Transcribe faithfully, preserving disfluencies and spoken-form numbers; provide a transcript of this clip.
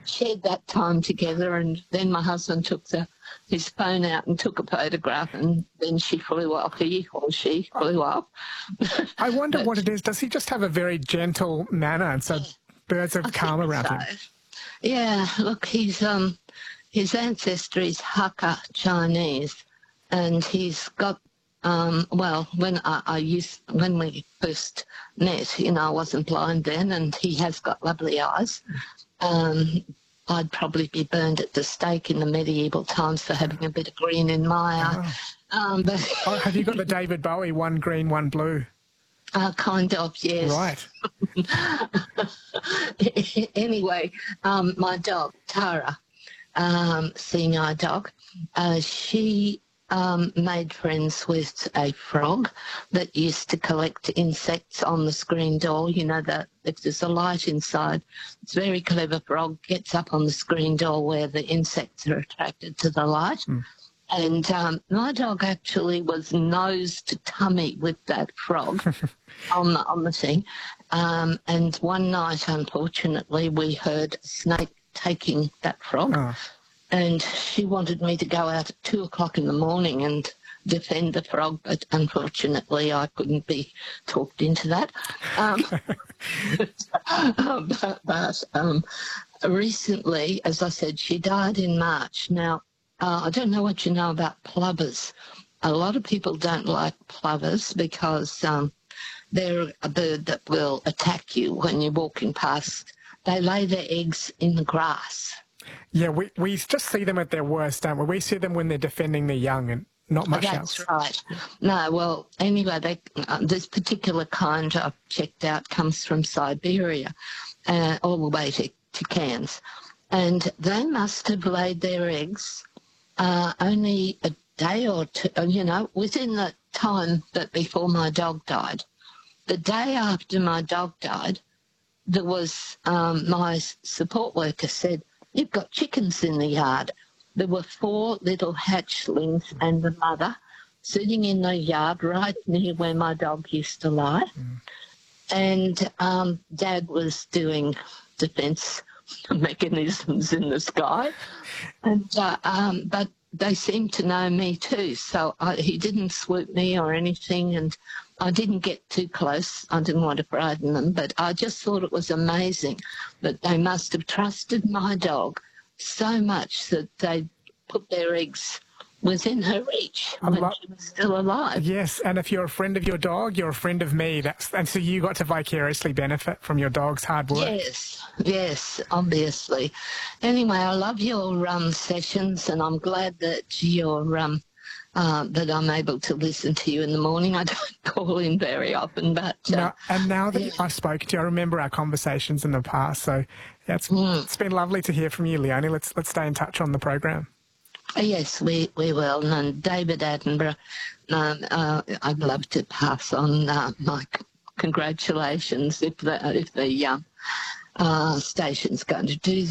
shared that time together, and then my husband took the, his phone out and took a photograph, and then she flew off, he or she flew off. I wonder But- what it is. Does he just have a very gentle manner, and so birds have I calm think around so. him? Yeah, look, he's um, his ancestry is Hakka Chinese, and he's got um, well, when I, I used when we first met, you know, I wasn't blind then, and he has got lovely eyes. Um, I'd probably be burned at the stake in the medieval times for having a bit of green in my eye. Oh. Um, but Oh, have you got the David Bowie, one green, one blue? uh, kind of, yes. Right. Anyway, um, my dog, Tara, um, seeing eye dog, uh, she um, made friends with a frog that used to collect insects on the screen door. You know, that if there's a light inside, it's a very clever frog, gets up on the screen door where the insects are attracted to the light. Mm. And um, my dog actually was nose to tummy with that frog on, the, on the thing. Um, and one night, unfortunately, we heard a snake taking that frog. Oh. And she wanted me to go out at two o'clock in the morning and defend the frog, but unfortunately I couldn't be talked into that. Um, but but um, recently, as I said, she died in March. Now, uh, I don't know what you know about plovers. A lot of people don't like plovers because um, they're a bird that will attack you when you're walking past. They lay their eggs in the grass. Yeah, we, we just see them at their worst, don't we? We see them when they're defending their young and not much That's else. That's right. No, well, anyway, they, uh, this particular kind I've checked out comes from Siberia, uh, all the way to, to Cairns. And they must have laid their eggs uh, only a day or two, you know, within the time that before my dog died. The day after my dog died, there was, um, my support worker said, "You've got chickens in the yard." There were four little hatchlings and the mother sitting in the yard right near where my dog used to lie. Mm. And um, Dad was doing defence mechanisms in the sky. And uh, um, but they seemed to know me too, so I, he didn't swoop me or anything, and I didn't get too close. I didn't want to frighten them, but I just thought it was amazing that they must have trusted my dog so much that they put their eggs within her reach when lo- she was still alive. Yes, and if you're a friend of your dog, you're a friend of me. That's and so you got to vicariously benefit from your dog's hard work. Yes, yes, obviously. Anyway, I love your um, sessions, and I'm glad that you're um, uh, that I'm able to listen to you in the morning. I don't call in very often, but uh, no, and now that yeah. I've spoken to you, I remember our conversations in the past. So yeah, it's mm. it's been lovely to hear from you, Leonie. Let's let's stay in touch on the program. Yes, we, we will. And David Attenborough, um, uh, I'd love to pass on uh, my c- congratulations if the, if the uh, uh, station's going to do